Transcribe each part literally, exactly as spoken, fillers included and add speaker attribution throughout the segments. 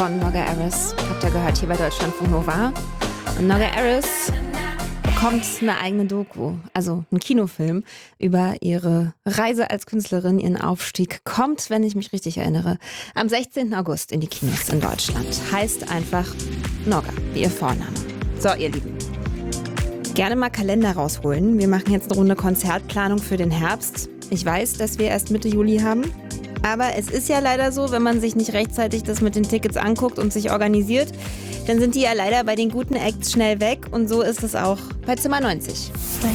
Speaker 1: von Noga Erez. Habt ihr gehört hier bei Deutschlandfunk Nova. Und Noga Erez bekommt eine eigene Doku, also ein Kinofilm über ihre Reise als Künstlerin, ihren Aufstieg. Kommt, wenn ich mich richtig erinnere, am sechzehnten August in die Kinos in Deutschland. Heißt einfach Noga, wie ihr Vorname. So, ihr Lieben. Gerne mal Kalender rausholen. Wir machen jetzt eine Runde Konzertplanung für den Herbst. Ich weiß, dass wir erst Mitte Juli haben. Aber es ist ja leider so, wenn man sich nicht rechtzeitig das mit den Tickets anguckt und sich organisiert, dann sind die ja leider bei den guten Acts schnell weg. Und so ist es auch bei Zimmer neunzig.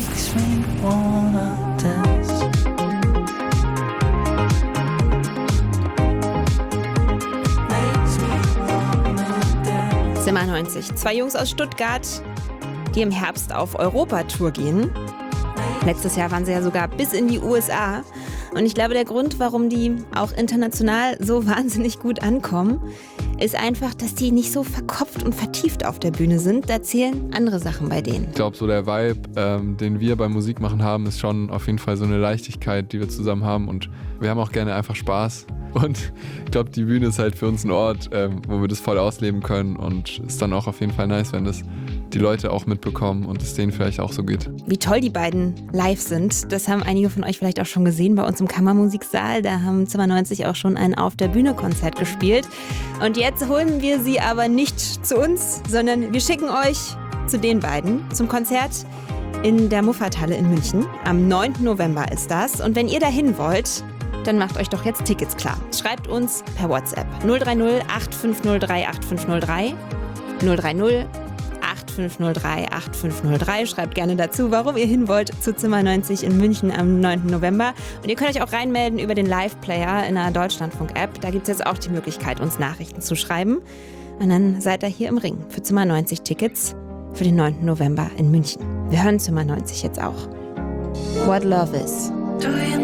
Speaker 1: Zimmer neunzig. Zwei Jungs aus Stuttgart, die im Herbst auf Europatour gehen. Letztes Jahr waren sie ja sogar bis in die U S A. Und ich glaube, der Grund, warum die auch international so wahnsinnig gut ankommen, ist einfach, dass die nicht so verkopft und vertieft auf der Bühne sind. Da zählen andere Sachen bei denen.
Speaker 2: Ich glaube, so der Vibe, ähm, den wir beim Musikmachen haben, ist schon auf jeden Fall so eine Leichtigkeit, die wir zusammen haben. Und wir haben auch gerne einfach Spaß. Und ich glaube, die Bühne ist halt für uns ein Ort, ähm, wo wir das voll ausleben können. Und ist dann auch auf jeden Fall nice, wenn das die Leute auch mitbekommen und es denen vielleicht auch so geht.
Speaker 1: Wie toll die beiden live sind, das haben einige von euch vielleicht auch schon gesehen bei uns im Kammermusiksaal. Da haben Zimmer neunzig auch schon ein Auf-der-Bühne-Konzert gespielt. Und jetzt holen wir sie aber nicht zu uns, sondern wir schicken euch zu den beiden zum Konzert in der Muffathalle in München. Am neunten November ist das. Und wenn ihr dahin wollt, dann macht euch doch jetzt Tickets klar. Schreibt uns per WhatsApp null drei null acht fünf null drei acht fünf null drei null drei null acht fünf null drei acht fünf null drei. Schreibt gerne dazu, warum ihr hin wollt zu Zimmer neunzig in München am neunten November. Und ihr könnt euch auch reinmelden über den Live-Player in der Deutschlandfunk-App. Da gibt es jetzt auch die Möglichkeit, uns Nachrichten zu schreiben. Und dann seid ihr hier im Ring für Zimmer neunzig Tickets für den neunten November in München. Wir hören Zimmer neunzig jetzt auch. What Love Is.